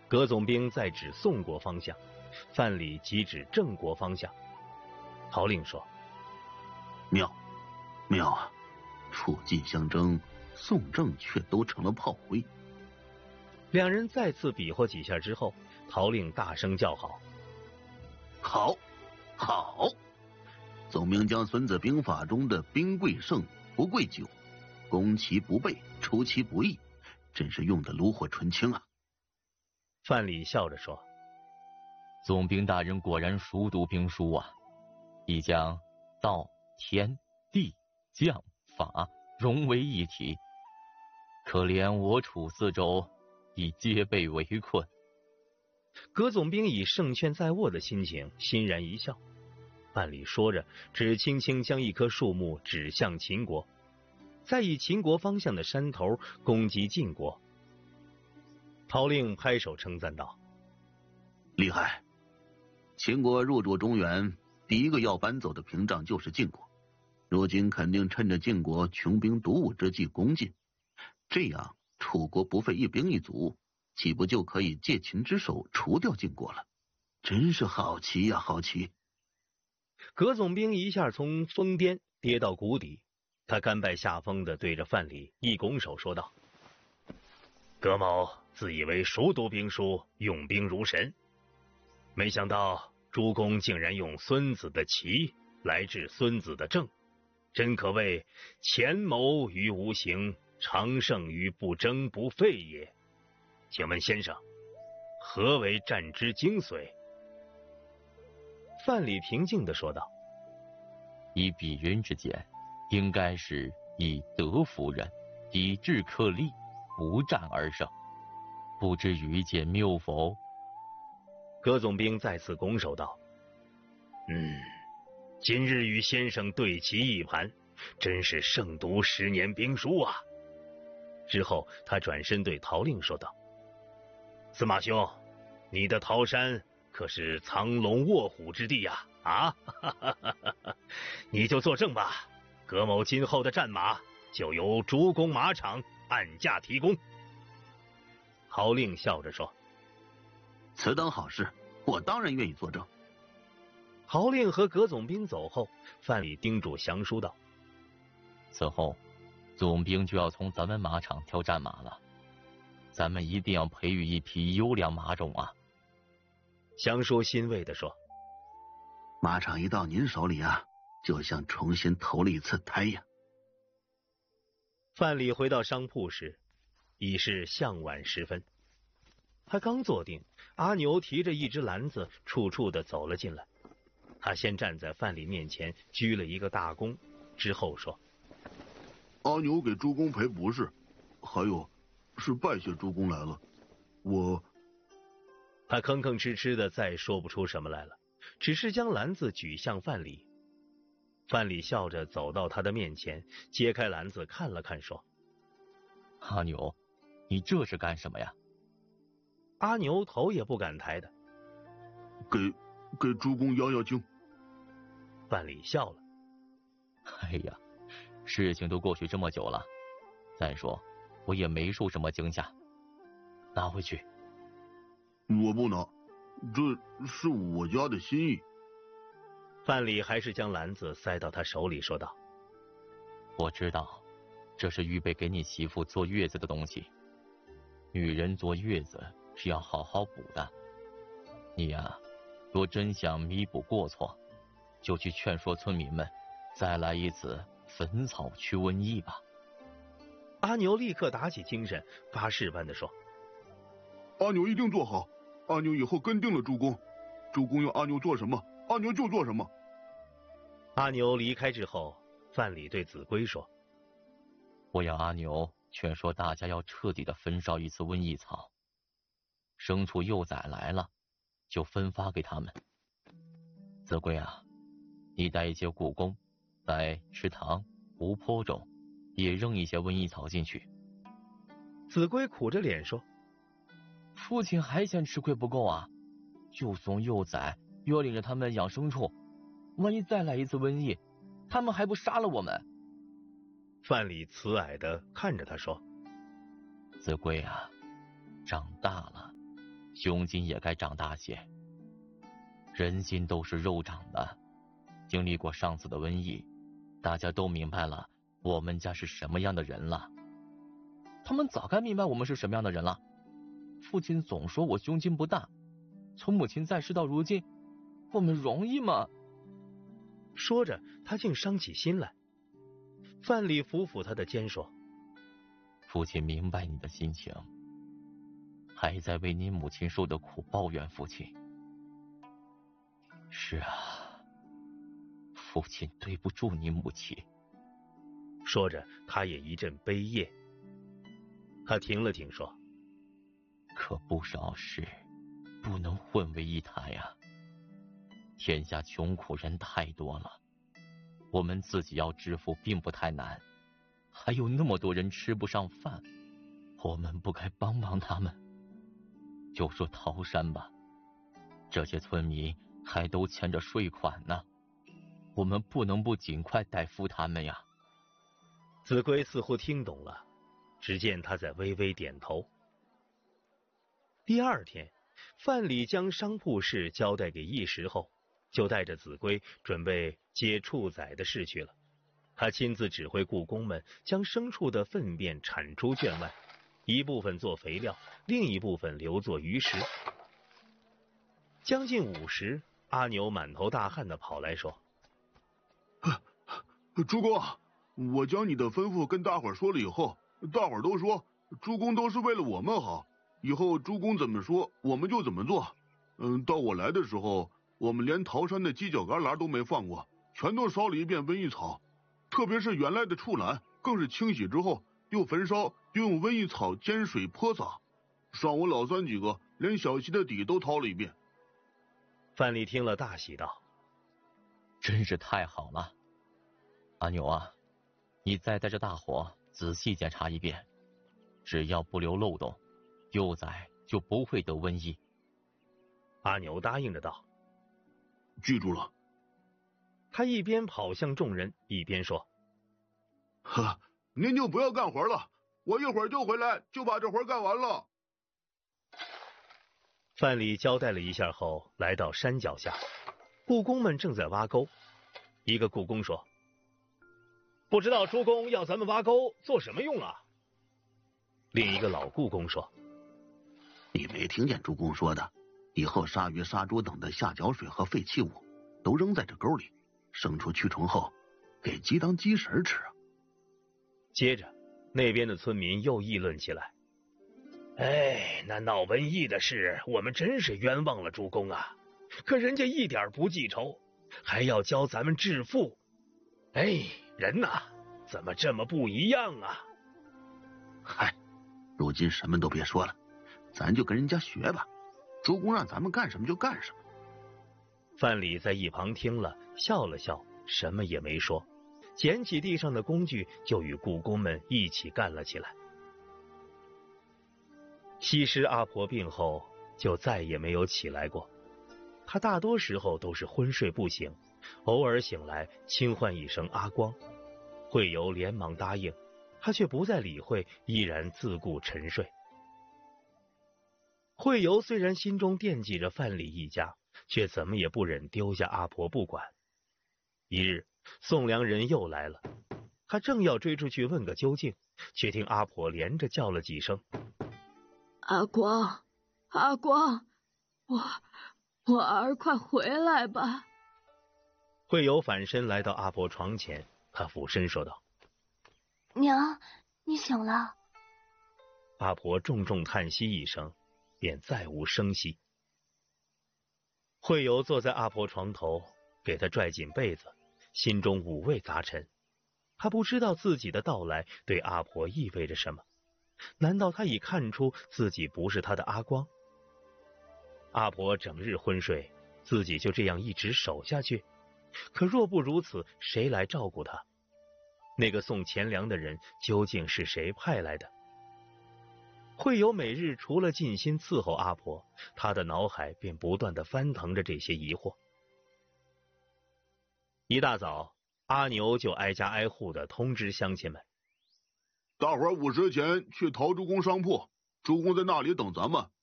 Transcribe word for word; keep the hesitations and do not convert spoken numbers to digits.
葛总兵再指宋国方向，范蠡即指郑国方向。陶令说：“ 妙，妙啊！楚晋相争，宋郑却都成了炮灰。” 两人再次比划几下之后，陶令大声叫好：“ 好，好！总兵将《孙子兵法》中的兵贵胜，不贵久，攻其不备，出其不意，真是用的炉火纯青啊！” 范蠡笑着说：“ 总兵大人果然熟读兵书啊，已将道、天、地、将、法融为一体。可怜我楚四周已皆被围困。” 葛总兵以胜券在握的心情欣然一笑。范蠡说着，只轻轻将一棵树木指向秦国，再以秦国方向的山头攻击晋国。陶令拍手称赞道：“ 厉害！秦国入主中原，第一个要搬走的屏障就是晋国，如今肯定趁着晋国穷兵黩武之际攻进，这样楚国不费一兵一卒，岂不就可以借秦之手除掉晋国了？真是好棋呀，好棋！” 葛总兵一下从峰巅跌到谷底，他甘拜下风的对着范蠡一拱手说道：“葛某自以为熟读兵书，用兵如神，没想到诸公竟然用孙子的齐来治孙子的郑，真可谓潜谋于无形，常胜于不争不废也。请问先生，何为战之精髓？”范蠡平静地说道：“ 以彼人之见，应该是以德服人，以智克力，不战而胜。不知愚见谬否？” 葛总兵再次拱手道：“嗯，今日与先生对棋一盘，真是胜读十年兵书啊！”之后，他转身对陶令说道：“司马兄，你的桃山可是藏龙卧虎之地呀！啊，哈哈哈哈，你就作证吧。葛某今后的战马就由诸公马场按价提供。”陶令笑着说：“ 此等好事，我当然愿意作证。” 陶令和葛总兵走后，范蠡叮嘱降书道：“ 此后，总兵就要从咱们马场挑战马了，咱们一定要培育一匹优良马种啊！” 降书欣慰地说：“ 马场一到您手里啊，就像重新投了一次胎呀。” 范蠡回到商铺时，已是向晚时分。他刚坐定，阿牛提着一只篮子，处处的走了进来。他先站在范蠡面前，鞠了一个大躬，之后说：“ 阿牛给诸公赔不是，还有是拜谢诸公来了。我……” 他吭吭哧哧的再说不出什么来了，只是将篮子举向范蠡。范蠡笑着走到他的面前，揭开篮子看了看，说：“ 阿牛，你这是干什么呀？” 阿牛头也不敢抬的：“ 给给诸公压压惊。” 范蠡笑了：“ 哎呀，事情都过去这么久了，再说我也没受什么惊吓，拿回去。”“ 我不拿，这是我家的心意。” 范蠡还是将篮子塞到他手里，说道：“ 我知道，这是预备给你媳妇坐月子的东西。女人坐月子是要好好补的。你呀，若真想弥补过错，就去劝说村民们，再来一次焚草驱瘟疫吧。” 阿牛立刻打起精神，发誓般的说：“ 阿牛一定做好。阿牛以后跟定了诸公，诸公要阿牛做什么，阿牛就做什么。” 阿牛离开之后，范蠡对子规说：“ 我要阿牛劝说大家要彻底的焚烧一次瘟疫草，牲畜幼崽来了就分发给他们。子规啊，你带一些故宫，在池塘、湖泊中也扔一些瘟疫草进去。” 子规苦着脸说：“ 父亲还嫌吃亏不够啊，就送幼崽，又要领着他们养牲畜，万一再来一次瘟疫，他们还不杀了我们？” 范蠡慈蔼的看着他说：“ 子规啊，长大了胸襟也该长大些。人心都是肉长的，经历过上次的瘟疫，大家都明白了我们家是什么样的人了。他们早该明白我们是什么样的人了。父亲总说我胸襟不大，从母亲在世到如今，我们容易吗？ 说着，他竟伤起心来。范蠡抚抚他的肩说： 父亲明白你的心情，还在为你母亲受的苦抱怨父亲。是啊，父亲对不住你母亲。 说着，他也一阵悲咽。他停了停，说： 可不少事不能混为一谈呀。天下穷苦人太多了，我们自己要致富并不太难，还有那么多人吃不上饭，我们不该帮帮他们。就说桃山吧，这些村民还都欠着税款呢，我们不能不尽快代付他们呀。 子规似乎听懂了，只见他在微微点头。第二天，范蠡将商铺事交代给义时后，就带着子规准备接畜宰的事去了。他亲自指挥雇工们将牲畜的粪便铲出圈外，一部分做肥料，另一部分留作鱼食。将近午时，阿牛满头大汗的跑来说： 诸公，我将你的吩咐跟大伙儿说了以后，大伙儿都说诸公都是为了我们好，以后诸公怎么说我们就怎么做。嗯，到我来的时候，我们连桃山的犄角旮旯都没放过，全都烧了一遍瘟疫草，特别是原来的畜栏，更是清洗之后又焚烧，又用瘟疫草煎水泼洒，上我老三几个连小溪的底都掏了一遍。 范蠡听了大喜道： 真是太好了。阿牛啊，你再带着大伙仔细检查一遍，只要不留漏洞，幼崽就不会得瘟疫。 阿牛答应着道： 记住了。 他一边跑向众人，一边说： 呵，您就不要干活了，我一会儿就回来，就把这活干完了。 范蠡交代了一下后，来到山脚下，雇工们正在挖沟。一个雇工说：不知道诸公要咱们挖沟做什么用啊？另一个老雇工说： 你没听见诸公说的，以后杀鱼杀猪等的下脚水和废弃物都扔在这沟里，生出蛆虫后给鸡当鸡食吃啊。 接着那边的村民又议论起来：哎，那闹瘟疫的事我们真是冤枉了诸公啊，可人家一点不记仇，还要教咱们致富。哎，人呐，怎么这么不一样啊？ 嗨，如今什么都别说了，咱就跟人家学吧，诸公让咱们干什么就干什么。 范蠡在一旁听了，笑了笑，什么也没说，捡起地上的工具就与雇工们一起干了起来。西施阿婆病后就再也没有起来过，她大多时候都是昏睡不醒，偶尔醒来轻唤一声阿光。惠游连忙答应，他却不再理会，依然自顾沉睡。惠游虽然心中惦记着范蠡一家，却怎么也不忍丢下阿婆不管。一日，送粮人又来了，他正要追出去问个究竟，却听阿婆连着叫了几声： 阿光，阿光，我我儿快回来吧。 惠游反身来到阿婆床前，他俯身说道： 娘，你醒了。 阿婆重重叹息一声，便再无声息。惠游坐在阿婆床头，给她拽紧被子，心中五味杂陈。他不知道自己的到来对阿婆意味着什么，难道他已看出自己不是他的阿光？阿婆整日昏睡，自己就这样一直守下去？可若不如此，谁来照顾他？那个送钱粮的人究竟是谁派来的？惠游每日除了尽心伺候阿婆，他的脑海便不断的翻腾着这些疑惑。一大早，阿牛就挨家挨户的通知乡亲们： 大伙儿午时前去陶朱公商铺，朱公在那里等咱们，